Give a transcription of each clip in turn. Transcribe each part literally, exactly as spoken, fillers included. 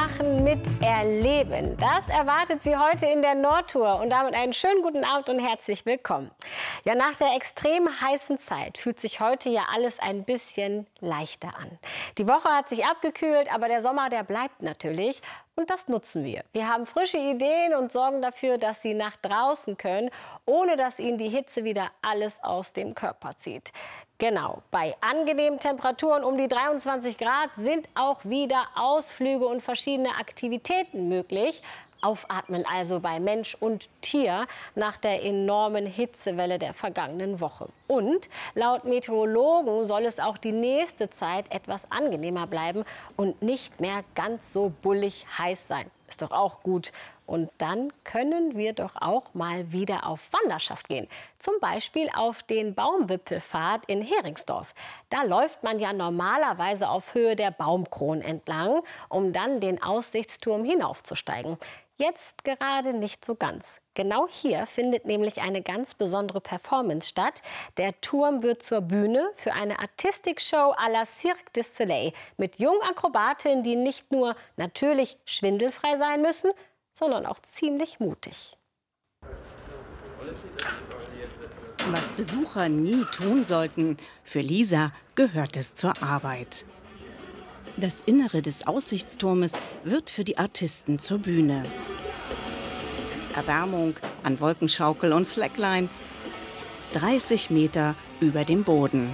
machen mit Erleben. Das erwartet Sie heute in der Nordtour. Und damit einen schönen guten Abend und herzlich willkommen. Ja, nach der extrem heißen Zeit fühlt sich heute ja alles ein bisschen leichter an. Die Woche hat sich abgekühlt, aber der Sommer, der bleibt natürlich. Und das nutzen wir. Wir haben frische Ideen und sorgen dafür, dass Sie nach draußen können, ohne dass Ihnen die Hitze wieder alles aus dem Körper zieht. Genau, bei angenehmen Temperaturen um die dreiundzwanzig Grad sind auch wieder Ausflüge und verschiedene Aktivitäten möglich. Aufatmen also bei Mensch und Tier nach der enormen Hitzewelle der vergangenen Woche. Und laut Meteorologen soll es auch die nächste Zeit etwas angenehmer bleiben und nicht mehr ganz so bullig heiß sein. Ist doch auch gut. Und dann können wir doch auch mal wieder auf Wanderschaft gehen. Zum Beispiel auf den Baumwipfelpfad in Heringsdorf. Da läuft man ja normalerweise auf Höhe der Baumkronen entlang, um dann den Aussichtsturm hinaufzusteigen. Jetzt gerade nicht so ganz. Genau hier findet nämlich eine ganz besondere Performance statt. Der Turm wird zur Bühne für eine Artistikshow à la Cirque du Soleil mit jungen Akrobatinnen, die nicht nur natürlich schwindelfrei sein müssen, sondern auch ziemlich mutig. Was Besucher nie tun sollten, für Lisa gehört es zur Arbeit. Das Innere des Aussichtsturmes wird für die Artisten zur Bühne. Erwärmung an Wolkenschaukel und Slackline, dreißig Meter über dem Boden.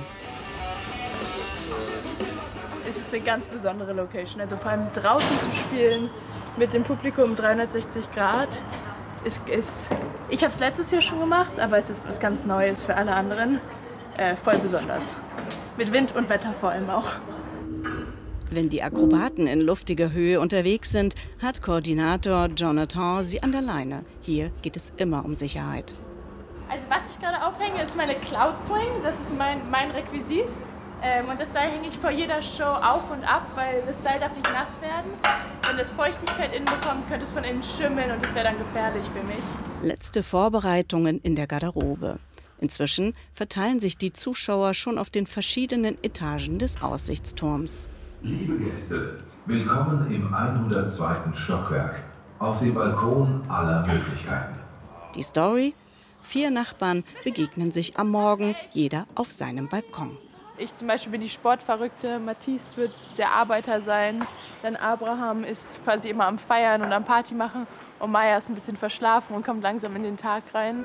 Es ist eine ganz besondere Location, also vor allem draußen zu spielen mit dem Publikum dreihundertsechzig Grad. Ist, ist, ich habe es letztes Jahr schon gemacht, aber es ist was ganz Neues für alle anderen, äh, voll besonders. Mit Wind und Wetter vor allem auch. Wenn die Akrobaten in luftiger Höhe unterwegs sind, hat Koordinator Jonathan sie an der Leine. Hier geht es immer um Sicherheit. Also was ich gerade aufhänge, ist meine Cloud Swing. Das ist mein, mein Requisit. Ähm, und das Seil hänge ich vor jeder Show auf und ab, weil das Seil darf nicht nass werden. Wenn es Feuchtigkeit innen bekommt, könnte es von innen schimmeln und das wäre dann gefährlich für mich. Letzte Vorbereitungen in der Garderobe. Inzwischen verteilen sich die Zuschauer schon auf den verschiedenen Etagen des Aussichtsturms. Liebe Gäste, willkommen im hundertzweiten Stockwerk, auf dem Balkon aller Möglichkeiten. Die Story? Vier Nachbarn begegnen sich am Morgen, jeder auf seinem Balkon. Ich zum Beispiel bin die Sportverrückte, Matisse wird der Arbeiter sein, dann Abraham ist quasi immer am Feiern und am Party machen und Maya ist ein bisschen verschlafen und kommt langsam in den Tag rein.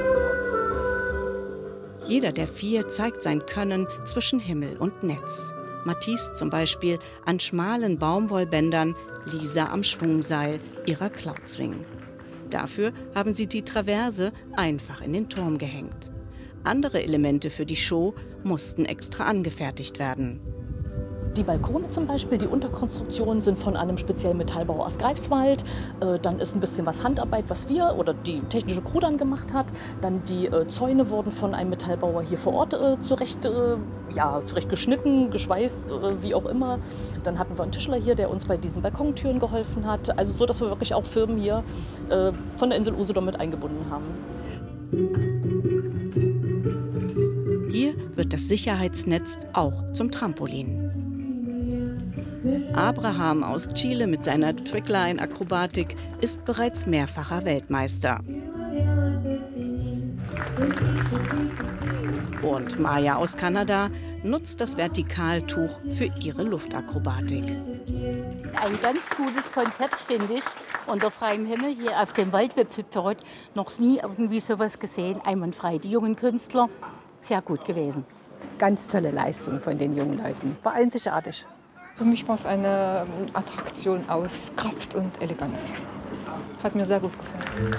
Jeder der vier zeigt sein Können zwischen Himmel und Netz. Matisse zum Beispiel an schmalen Baumwollbändern, Lisa am Schwungseil ihrer Cloud Swing. Dafür haben sie die Traverse einfach in den Turm gehängt. Andere Elemente für die Show mussten extra angefertigt werden. Die Balkone zum Beispiel, die Unterkonstruktionen sind von einem speziellen Metallbauer aus Greifswald. Äh, dann ist ein bisschen was Handarbeit, was wir oder die technische Crew dann gemacht hat. Dann die äh, Zäune wurden von einem Metallbauer hier vor Ort äh, zurecht, äh, ja, zurecht geschnitten, geschweißt, äh, wie auch immer. Dann hatten wir einen Tischler hier, der uns bei diesen Balkontüren geholfen hat. Also so, dass wir wirklich auch Firmen hier äh, von der Insel Usedom mit eingebunden haben. Hier wird das Sicherheitsnetz auch zum Trampolin. Abraham aus Chile mit seiner Trickline-Akrobatik ist bereits mehrfacher Weltmeister. Und Maya aus Kanada nutzt das Vertikaltuch für ihre Luftakrobatik. Ein ganz gutes Konzept, finde ich. Unter freiem Himmel hier auf dem Waldwipfelpfad noch nie irgendwie sowas gesehen. Einwandfrei. Die jungen Künstler, sehr gut gewesen. Ganz tolle Leistung von den jungen Leuten. War einzigartig. Für mich war es eine Attraktion aus Kraft und Eleganz. Hat mir sehr gut gefallen.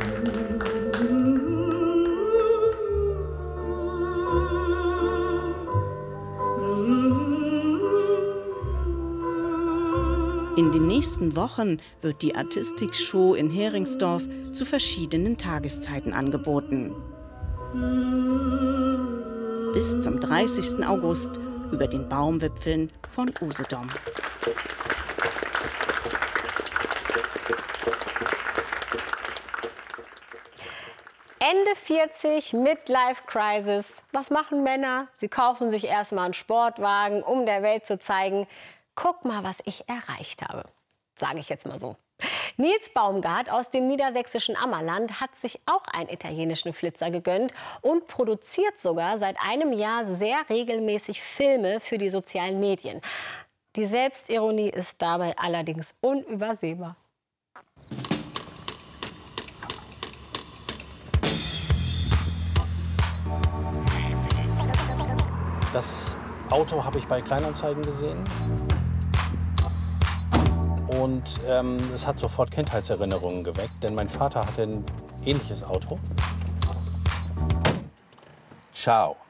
In den nächsten Wochen wird die Artistikshow in Heringsdorf zu verschiedenen Tageszeiten angeboten. Bis zum dreißigsten August über den Baumwipfeln von Usedom. Ende vierzig, Midlife Crisis. Was machen Männer? Sie kaufen sich erstmal einen Sportwagen, um der Welt zu zeigen, guck mal, was ich erreicht habe. sage ich jetzt mal so. Nils Baumgart aus dem niedersächsischen Ammerland hat sich auch einen italienischen Flitzer gegönnt und produziert sogar seit einem Jahr sehr regelmäßig Filme für die sozialen Medien. Die Selbstironie ist dabei allerdings unübersehbar. Das Auto habe ich bei Kleinanzeigen gesehen. Und ähm, es hat sofort Kindheitserinnerungen geweckt, denn mein Vater hatte ein ähnliches Auto. Ciao.